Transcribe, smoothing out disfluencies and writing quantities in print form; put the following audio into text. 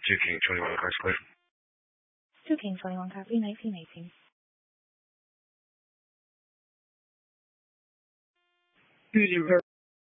Two King 21 cars clear. 2 King 21 copy, 1918. Using